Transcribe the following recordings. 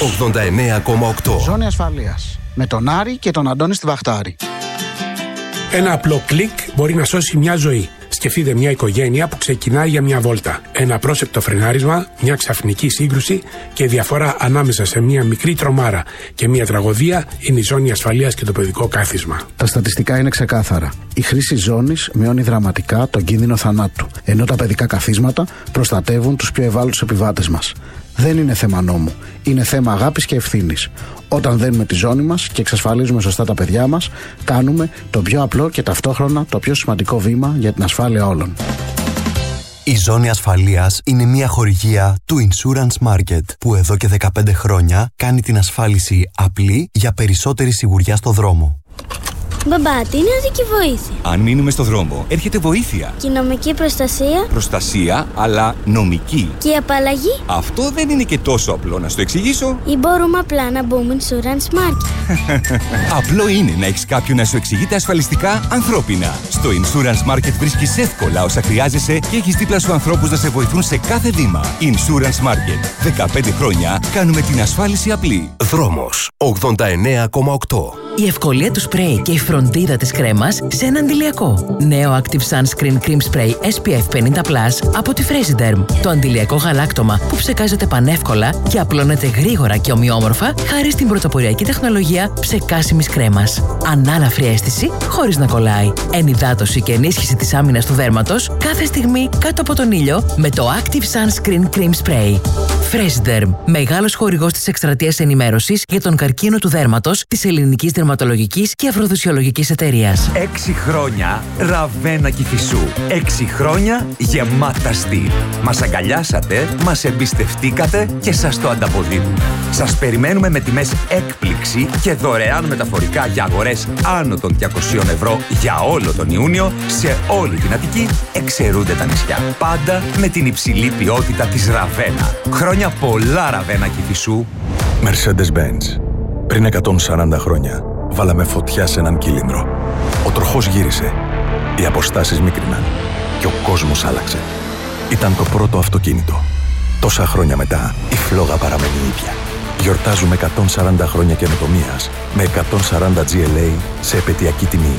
89,8. Ζώνη ασφαλείας. Με τον Άρη και τον Αντώνη στη Βαχτάρη. Ένα απλό κλικ μπορεί να σώσει μια ζωή. Σκεφτείτε μια οικογένεια που ξεκινάει για μια βόλτα. Ένα πρόσεπτο φρενάρισμα, μια ξαφνική σύγκρουση και η διαφορά ανάμεσα σε μια μικρή τρομάρα και μια τραγωδία είναι η ζώνη ασφαλείας και το παιδικό κάθισμα. Τα στατιστικά είναι ξεκάθαρα. Η χρήση ζώνης μειώνει δραματικά τον κίνδυνο θανάτου, ενώ τα παιδικά καθίσματα προστατεύουν τους πιο ευάλωτους επιβάτες μας. Δεν είναι θέμα νόμου. Είναι θέμα αγάπης και ευθύνης. Όταν δένουμε τη ζώνη μας και εξασφαλίζουμε σωστά τα παιδιά μας, κάνουμε το πιο απλό και ταυτόχρονα το πιο σημαντικό βήμα για την ασφάλεια όλων. Η ζώνη ασφαλείας είναι μια χορηγία του Insurance Market που εδώ και 15 χρόνια κάνει την ασφάλιση απλή για περισσότερη σιγουριά στο δρόμο. Μπαμπά, τι είναι οδική βοήθεια? Αν μείνουμε στο δρόμο, έρχεται βοήθεια. Και η νομική προστασία? Προστασία, αλλά νομική. Και η απαλλαγή? Αυτό δεν είναι και τόσο απλό, να σου το εξηγήσω. Ή μπορούμε απλά να μπούμε Insurance Market? Απλό είναι να έχεις κάποιον να σου εξηγείται ασφαλιστικά ανθρώπινα. Στο Insurance Market βρίσκεις εύκολα όσα χρειάζεσαι και έχεις δίπλα σου ανθρώπους να σε βοηθούν σε κάθε βήμα. Insurance Market. 15 χρόνια κάνουμε την ασφάλιση απλή. Δρόμος 89,8. Η ευκολία του σπρέι και η φροντίδα της κρέμας σε ένα αντιλιακό. Νέο Active Sunscreen Cream Spray SPF 50+ από τη Fresiderm. Το αντιλιακό γαλάκτωμα που ψεκάζεται πανεύκολα και απλώνεται γρήγορα και ομοιόμορφα χάρη στην πρωτοποριακή τεχνολογία ψεκάσιμης κρέμας. Ανάλαφρη αίσθηση χωρίς να κολλάει. Ενυδάτωση και ενίσχυση της άμυνας του δέρματος κάθε στιγμή κάτω από τον ήλιο με το Active Sunscreen Cream Spray. Fresiderm, μεγάλος χορηγός της εκστρατείας ενημέρωσης για τον καρκίνο του δέρματος της Ελληνικής Δερματολογικής και Αφροδισιολογικής Εταιρείας. 6 χρόνια Ραβένα Κηφισού. 6 χρόνια γεμάτα στυλ. Μας αγκαλιάσατε, μας εμπιστευτήκατε και σας το ανταποδίδουμε. Σας περιμένουμε με τιμές έκπληξη και δωρεάν μεταφορικά για αγορές άνω των 200 ευρώ για όλο τον Ιούνιο σε όλη την Αττική, εξαιρούνται τα νησιά. Πάντα με την υψηλή ποιότητα της Ραβένα. Χρόνια πολλά Ραβένα Κηφισού. Mercedes-Benz. Πριν 140 χρόνια βάλαμε φωτιά σε έναν κύλινδρο. Ο τροχός γύρισε, οι αποστάσεις μίκριναν και ο κόσμος άλλαξε. Ήταν το πρώτο αυτοκίνητο. Τόσα χρόνια μετά, η φλόγα παραμένει ίδια. Γιορτάζουμε 140 χρόνια καινοτομίας με 140 GLA σε επαιτειακή τιμή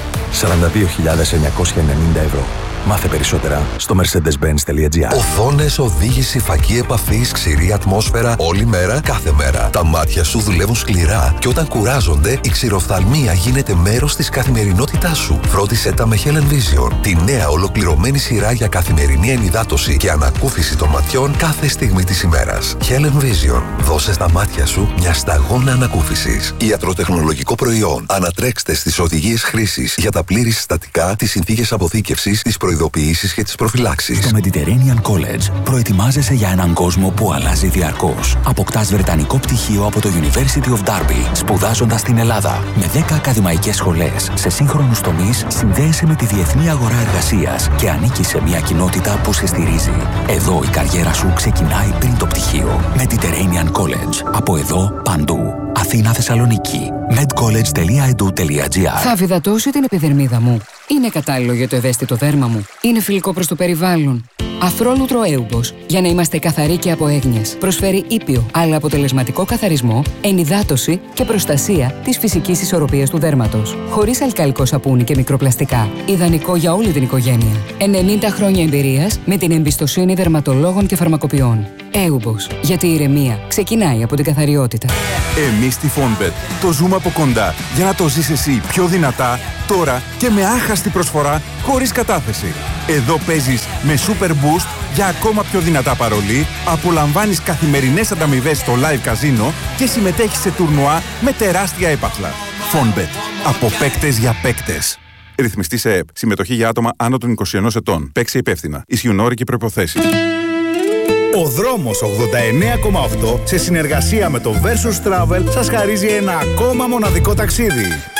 42.990 ευρώ. Μάθε περισσότερα στο mercedes-benz.gr. Οθόνες, οδήγηση, φακή επαφής, ξηρή ατμόσφαιρα, όλη μέρα, κάθε μέρα. Τα μάτια σου δουλεύουν σκληρά και όταν κουράζονται, η ξηροφθαλμία γίνεται μέρος της καθημερινότητάς σου. Φρόντισε τα με Helen Vision, τη νέα ολοκληρωμένη σειρά για καθημερινή ενυδάτωση και ανακούφιση των ματιών κάθε στιγμή της ημέρας. Helen Vision, δώσε στα μάτια σου μια σταγόνα ανακούφισης. Ιατροτεχνολογικό προϊόν. Ανατρέξτε στις οδηγίες χρήσης για τα πλήρη συστατικά, τις συνθήκες αποθήκευσης, τις προειδοποιήσεις και τις προφυλάξεις. Στο Mediterranean College προετοιμάζεσαι για έναν κόσμο που αλλάζει διαρκώς. Αποκτάς βρετανικό πτυχίο από το University of Derby, σπουδάζοντας στην Ελλάδα. Με 10 ακαδημαϊκές σχολές σε σύγχρονους τομείς, συνδέεσαι με τη διεθνή αγορά εργασίας και ανήκεις σε μια κοινότητα που σε στηρίζει. Εδώ η καριέρα σου ξεκινάει πριν το πτυχίο. Mediterranean College. Από εδώ παντού. Αθήνα, Θεσσαλονίκη. medcollege.edu.gr. Θα βιδατώσω την επιδερμίδα μου. Είναι κατάλληλο για το ευαίσθητο δέρμα μου. Είναι φιλικό προς το περιβάλλον. Αφρόλουτρο Έουμπος. Για να είμαστε καθαροί και από έγνοιες. Προσφέρει ήπιο, αλλά αποτελεσματικό καθαρισμό, ενυδάτωση και προστασία της φυσικής ισορροπίας του δέρματος. Χωρίς αλκαλικό σαπούνι και μικροπλαστικά. Ιδανικό για όλη την οικογένεια. 90 χρόνια εμπειρίας με την εμπιστοσύνη δερματολόγων και φαρμακοποιών. Έουμπος. Γιατί η ηρεμία ξεκινάει από την καθαριότητα. Εμείς στη Fonbet το ζούμε από κοντά για να το ζεις εσύ πιο δυνατά, τώρα και με άχαστη προσφορά χωρίς κατάθεση. Εδώ παίζεις με Super Boost για ακόμα πιο δυνατά παρολί, απολαμβάνεις καθημερινές ανταμοιβές στο live καζίνο και συμμετέχεις σε τουρνουά με τεράστια έπαθλα. Fonbet. Από παίκτες για παίκτες. Ρυθμιστή σε ΕΕΠ. Συμμετοχή για άτομα άνω των 21 ετών. Παίξε υπεύθυνα. Ισχύουν όροι και προϋποθέσεις. Ο δρόμος 89,8 σε συνεργασία με το Versus Travel σας χαρίζει ένα ακόμα μοναδικό ταξίδι.